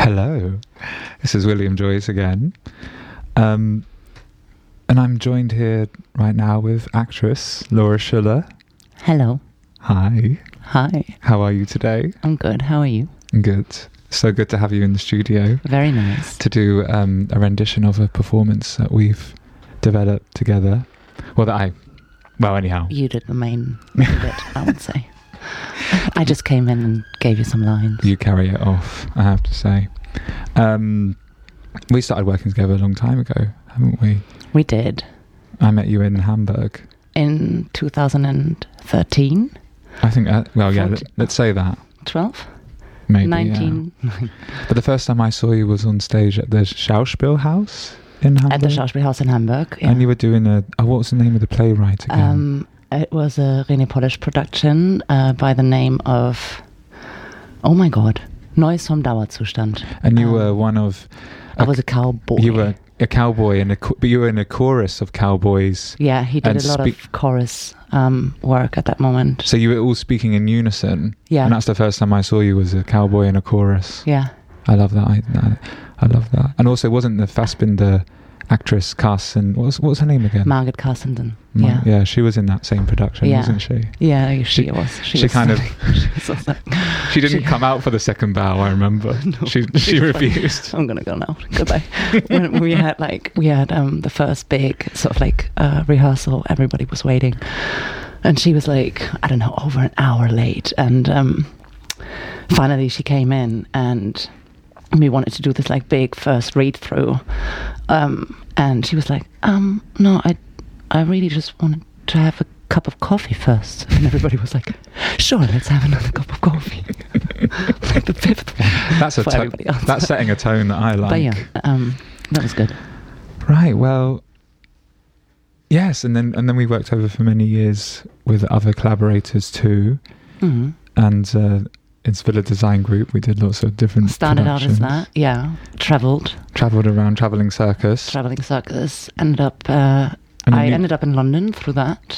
Hello, this is William Joyce again. And I'm joined here right now with actress Laura Schuller. Hello. Hi. Hi. How are you today? I'm good. How are you? Good. So good to have you in the studio. Very nice. To do a rendition of a performance that we've developed together. Anyhow. You did the main bit, I would say. I just came in and gave you some lines. You carry it off, I have to say. We started working together a long time ago, haven't we? We did. I met you in Hamburg. In 2013? I think, let's say that. 12? Maybe, 19. Yeah. But the first time I saw you was on stage at the Schauspielhaus in Hamburg. At the Schauspielhaus in Hamburg, yeah. And you were doing what was the name of the playwright again? It was a René Polish production by the name of, oh my God, Neues vom Dauerzustand. And you were one of... I was a cowboy. You were a cowboy, but you were in a chorus of cowboys. Yeah, he did a lot of chorus work at that moment. So you were all speaking in unison? Yeah. And that's the first time I saw you was a cowboy in a chorus? Yeah. I love that. I love that. And also, wasn't the Fassbinder actress Carsten, what was her name again? Margit Carstenden. Yeah, she was in that same production, wasn't she? Yeah, she was. She didn't come out for the second bow, I remember. No, she refused. I'm gonna go now. Goodbye. When we had the first big sort of rehearsal, everybody was waiting, and she was like, I don't know, over an hour late, and finally she came in, and we wanted to do this big first read through, and she was like, no, I really just wanted to have a cup of coffee first. And everybody was like, sure, let's have another cup of coffee. Like the fifth one. That's setting a tone that I like. But yeah, that was good. Right, well, yes, and then we worked over for many years with other collaborators too. Mm-hmm. And it's Villa Design Group. We did lots of different Started out as that, yeah. Travelled around, Travelling Circus. Ended up... I ended up in London through that.